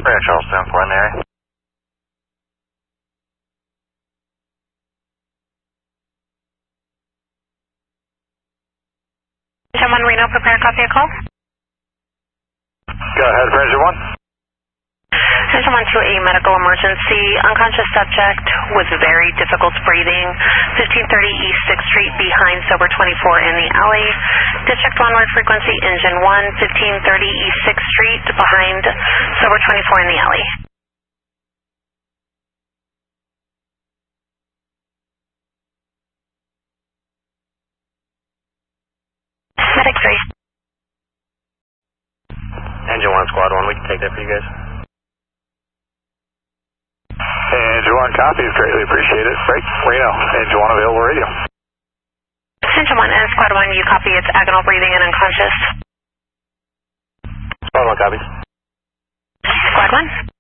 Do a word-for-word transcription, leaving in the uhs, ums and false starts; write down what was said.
Red Charleston, preliminary. Engine one Reno, prepare copy a call. Go ahead for engine one. Engine one to a medical emergency. Unconscious subject with very difficult breathing. fifteen thirty East sixth Street behind sober twenty-four in the alley. District one word frequency engine one, fifteen thirty East sixth Street behind sober twenty-four in the alley. Medic three. Engine one, squad one, we can take that for you guys. Engine one, copies, greatly appreciate it. Break, Reno, engine one available radio. Engine one and squad one, you copy, it's agonal breathing and unconscious. Squad one, copies. Squad one.